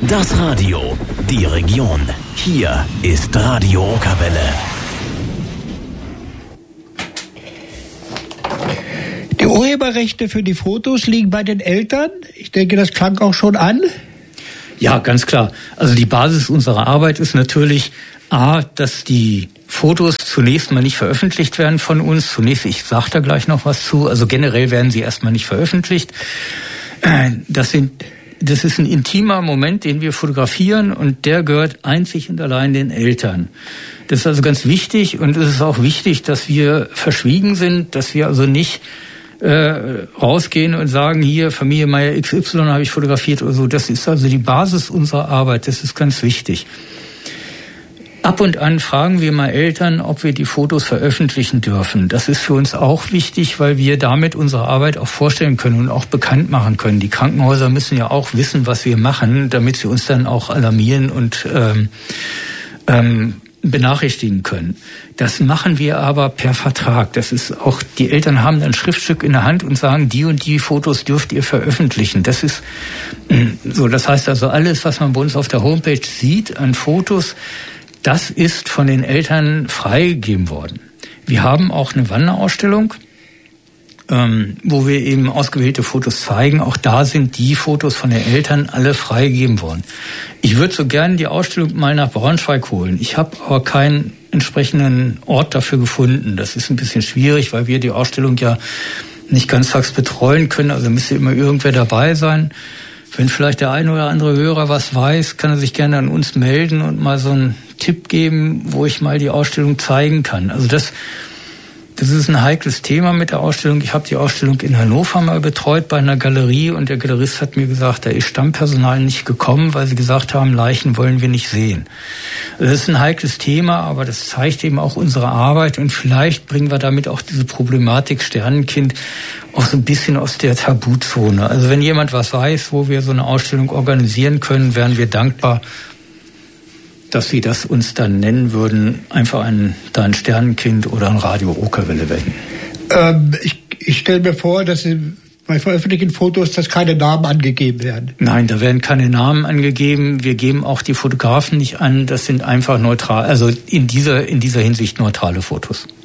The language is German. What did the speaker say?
Das Radio, die Region. Hier ist Radio Okerwelle. Die Urheberrechte für die Fotos liegen bei den Eltern. Ich denke, das klang auch schon an. Ja, ganz klar. Also die Basis unserer Arbeit ist natürlich dass die Fotos zunächst mal nicht veröffentlicht werden von uns. Zunächst, ich sage da gleich noch was zu. Also generell werden sie erstmal nicht veröffentlicht. Das ist ein intimer Moment, den wir fotografieren, und der gehört einzig und allein den Eltern. Das ist also ganz wichtig, und es ist auch wichtig, dass wir verschwiegen sind, dass wir also nicht rausgehen und sagen, hier, Familie Meier XY habe ich fotografiert oder so. Das ist also die Basis unserer Arbeit, das ist ganz wichtig. Ab und an fragen wir mal Eltern, ob wir die Fotos veröffentlichen dürfen. Das ist für uns auch wichtig, weil wir damit unsere Arbeit auch vorstellen können und auch bekannt machen können. Die Krankenhäuser müssen ja auch wissen, was wir machen, damit sie uns dann auch alarmieren und benachrichtigen können. Das machen wir aber per Vertrag. Das ist auch, die Eltern haben ein Schriftstück in der Hand und sagen, die und die Fotos dürft ihr veröffentlichen. Das ist so, das heißt also, alles, was man bei uns auf der Homepage sieht an Fotos, das ist von den Eltern freigegeben worden. Wir haben auch eine Wanderausstellung, wo wir eben ausgewählte Fotos zeigen. Auch da sind die Fotos von den Eltern alle freigegeben worden. Ich würde so gerne die Ausstellung mal nach Braunschweig holen. Ich habe aber keinen entsprechenden Ort dafür gefunden. Das ist ein bisschen schwierig, weil wir die Ausstellung ja nicht ganztags betreuen können. Also müsste immer irgendwer dabei sein. Wenn vielleicht der eine oder andere Hörer was weiß, kann er sich gerne an uns melden und mal so einen Tipp geben, wo ich mal die Ausstellung zeigen kann. Also das ist ein heikles Thema mit der Ausstellung. Ich habe die Ausstellung in Hannover mal betreut bei einer Galerie, und der Galerist hat mir gesagt, da ist Stammpersonal nicht gekommen, weil sie gesagt haben, Leichen wollen wir nicht sehen. Also das ist ein heikles Thema, aber das zeigt eben auch unsere Arbeit, und vielleicht bringen wir damit auch diese Problematik Sternenkind auch so ein bisschen aus der Tabuzone. Also wenn jemand was weiß, wo wir so eine Ausstellung organisieren können, wären wir dankbar, dass Sie das uns dann nennen würden, einfach ein Sternenkind oder ein Radio Okerwelle werden. Ich stelle mir vor, dass bei veröffentlichten Fotos, dass keine Namen angegeben werden. Nein, da werden keine Namen angegeben. Wir geben auch die Fotografen nicht an. Das sind einfach neutral, also in dieser Hinsicht neutrale Fotos.